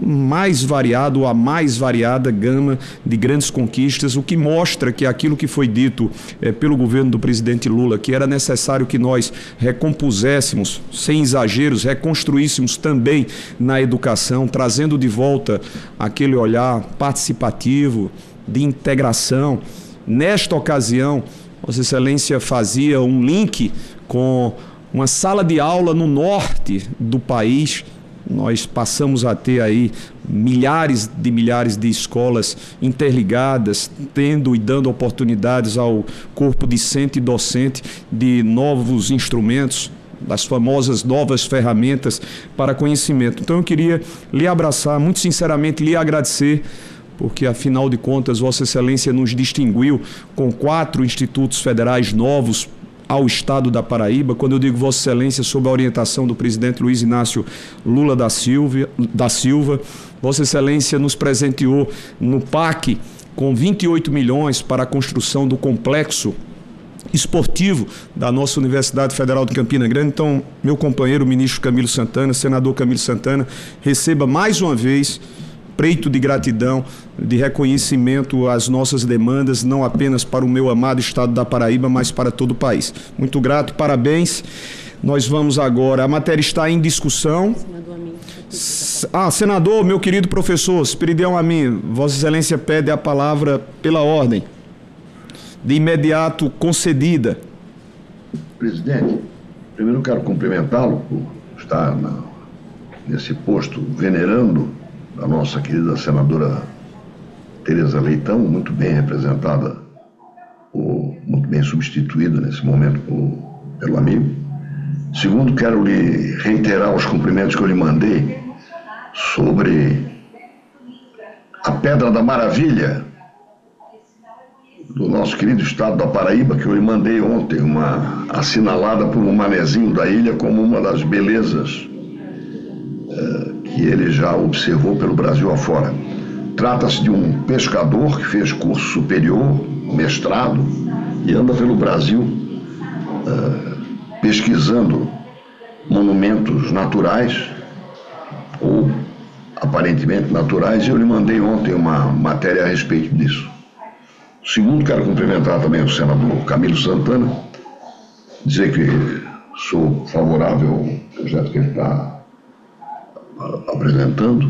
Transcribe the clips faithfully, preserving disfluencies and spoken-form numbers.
mais variado, a mais variada gama de grandes conquistas, o que mostra que aquilo que foi dito eh, pelo governo do presidente Lula, que era necessário que nós recompuséssemos, sem exageros, reconstruíssemos também na educação, trazendo de volta aquele olhar participativo, de integração. Nesta ocasião, Vossa Excelência fazia um link com uma sala de aula no norte do país. Nós passamos a ter aí milhares de milhares de escolas interligadas, tendo e dando oportunidades ao corpo discente e docente de novos instrumentos, das famosas novas ferramentas para conhecimento. Então eu queria lhe abraçar, muito sinceramente lhe agradecer, porque, afinal de contas, Vossa Excelência nos distinguiu com quatro institutos federais novos ao Estado da Paraíba. Quando eu digo Vossa Excelência, sob a orientação do presidente Luiz Inácio Lula da Silva, da Silva, Vossa Excelência nos presenteou no P A C com vinte e oito milhões para a construção do complexo esportivo da nossa Universidade Federal de Campina Grande. Então, meu companheiro, o ministro Camilo Santana, senador Camilo Santana, receba mais uma vez preito de gratidão, de reconhecimento às nossas demandas, não apenas para o meu amado estado da Paraíba, mas para todo o país. Muito grato, parabéns. Nós vamos agora, a matéria está em discussão. Ah, senador, meu querido professor Esperidião Amin, Vossa Excelência pede a palavra pela ordem. De imediato concedida. Presidente, primeiro quero cumprimentá-lo por estar na, nesse posto venerando a nossa querida senadora Tereza Leitão, muito bem representada, por, muito bem substituída nesse momento por, pelo amigo. Segundo, quero lhe reiterar os cumprimentos que eu lhe mandei sobre a Pedra da Maravilha do nosso querido estado da Paraíba, que eu lhe mandei ontem, uma assinalada por um manezinho da ilha como uma das belezas uh, que ele já observou pelo Brasil afora. Trata-se de um pescador que fez curso superior, mestrado, e anda pelo Brasil uh, pesquisando monumentos naturais, ou aparentemente naturais, e eu lhe mandei ontem uma matéria a respeito disso. Segundo, quero cumprimentar também o senador Camilo Santana, dizer que sou favorável ao projeto que ele está apresentando,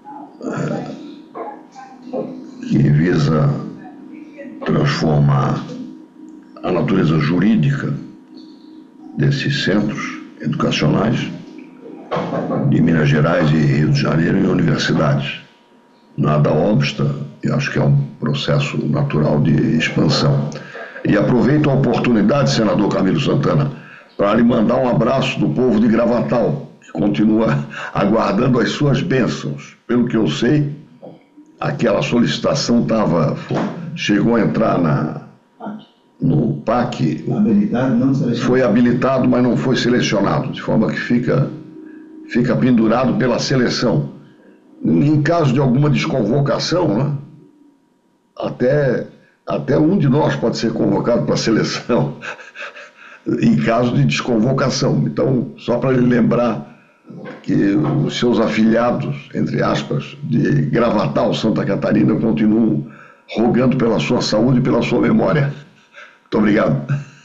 que visa transformar a natureza jurídica desses centros educacionais de Minas Gerais e Rio de Janeiro em universidades. Nada obsta, e acho que é um processo natural de expansão. E aproveito a oportunidade, senador Camilo Santana, para lhe mandar um abraço do povo de Gravatal, que continua aguardando as suas bênçãos. Pelo que eu sei, aquela solicitação tava, chegou a entrar na, no P A C, habilitado, não selecionado. Foi habilitado, mas não foi selecionado, de forma que fica, fica pendurado pela seleção. Em caso de alguma desconvocação, né, até, até um de nós pode ser convocado para a seleção, em caso de desconvocação. Então, só para lhe lembrar que os seus afiliados, entre aspas, de Gravatal, Santa Catarina, continuam rogando pela sua saúde e pela sua memória. Muito obrigado.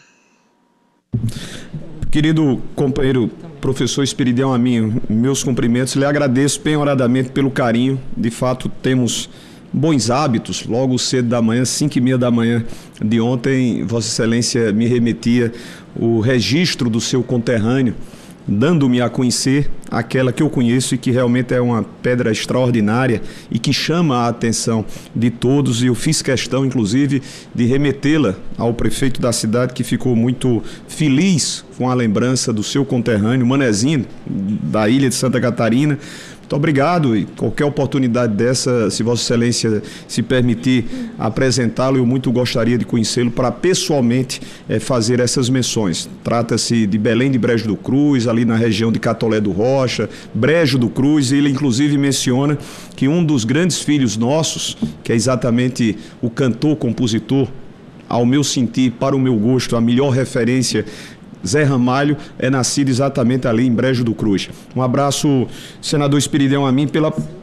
Querido companheiro professor Esperidião Amin, meus cumprimentos, lhe agradeço penhoradamente pelo carinho. De fato, temos bons hábitos. Logo cedo da manhã, cinco e meia da manhã de ontem, Vossa Excelência me remetia o registro do seu conterrâneo, dando-me a conhecer aquela que eu conheço e que realmente é uma pedra extraordinária e que chama a atenção de todos, e eu fiz questão, inclusive, de remetê-la ao prefeito da cidade, que ficou muito feliz com a lembrança do seu conterrâneo, Manezinho, da ilha de Santa Catarina. Muito obrigado, e qualquer oportunidade dessa, se Vossa Excelência se permitir apresentá-lo, eu muito gostaria de conhecê-lo para pessoalmente é, fazer essas menções. Trata-se de Belém de Brejo do Cruz, ali na região de Catolé do Rocha, Brejo do Cruz, e ele inclusive menciona que um dos grandes filhos nossos, que é exatamente o cantor, compositor, ao meu sentir, para o meu gosto, a melhor referência, Zé Ramalho, é nascido exatamente ali em Brejo do Cruz. Um abraço, senador Esperidião Amin, pela